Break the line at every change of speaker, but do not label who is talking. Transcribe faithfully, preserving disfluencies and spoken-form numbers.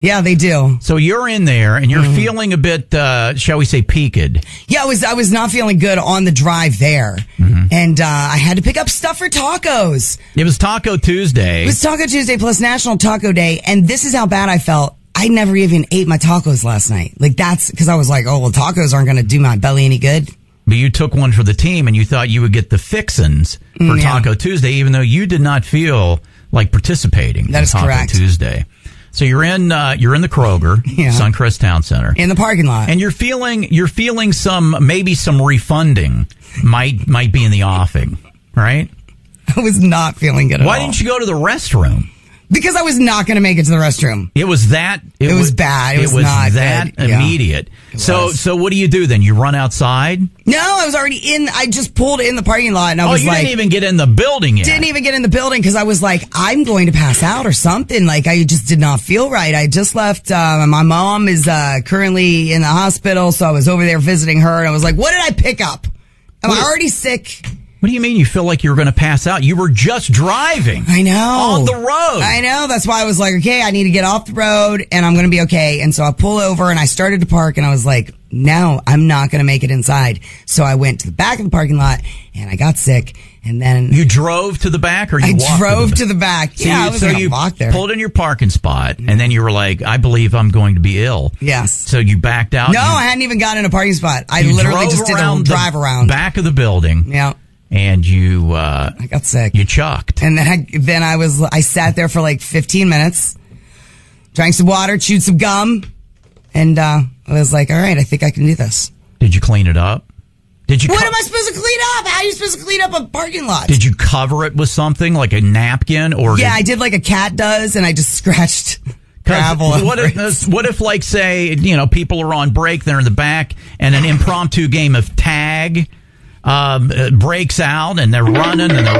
Yeah, they do.
So you're in there and you're mm. feeling a bit, uh, shall we say, peaked.
Yeah, I was, I was not feeling good on the drive there. Mm-hmm. And, uh, I had to pick up stuff for tacos.
It was Taco Tuesday.
It was Taco Tuesday plus National Taco Day. And this is how bad I felt. I never even ate my tacos last night. Like that's because I was like, oh, well, tacos aren't going to do my belly any good.
But you took one for the team and you thought you would get the fixins for mm, yeah. Taco Tuesday, even though you did not feel like participating
that
in
is
Taco
correct.
Tuesday. So you're in, uh, you're in the Kroger, yeah. Suncrest Town Center.
In the parking lot.
And you're feeling, you're feeling some, maybe some refunding might, might be in the offing, right?
I was not feeling good at
Why
all.
didn't you go to the restroom?
Because I was not going to make it to the restroom.
It was that.
It, it was, was bad. It,
it
was,
was
not
that
good.
immediate.
Yeah,
so,
was.
so what do you do then? You run outside?
No, I was already in. I just pulled in the parking lot, and I
oh,
was
you
like,
didn't even get in the building yet.
Didn't even get in the building because I was like, I'm going to pass out or something. Like I just did not feel right. I just left. Uh, my mom is uh, currently in the hospital, so I was over there visiting her, and I was like, what did I pick up? Am what? I already sick?
What do you mean you feel like you were going to pass out? You were just driving.
I know.
On the road.
I know. That's why I was like, okay, I need to get off the road and I'm going to be okay. And so I pull over and I started to park and I was like, no, I'm not going to make it inside. So I went to the back of the parking lot and I got sick. And then
you drove to the back or you
I
walked
drove
to the,
to the back.
So
yeah,
you,
I was
so
going to
you
walk there.
Pulled in your parking spot and then you were like, I believe I'm going to be ill.
Yes.
So you backed out.
No,
you,
I hadn't even gotten in a parking spot. I literally just did a drive around.
Back of the building.
Yeah.
And you, uh,
I got sick.
You chucked.
And then I, then I was, I sat there for like fifteen minutes, drank some water, chewed some gum, and, uh, I was like, all right, I think I can do this.
Did you clean it up? Did you?
What
co-
am I supposed to clean up? How are you supposed to clean up a parking lot?
Did you cover it with something like a napkin or?
Yeah,
did-
I did like a cat does, and I just scratched gravel.
What if, what if, like, say, you know, people are on break, they're in the back, and an impromptu game of tag um, breaks out, and they're running and they're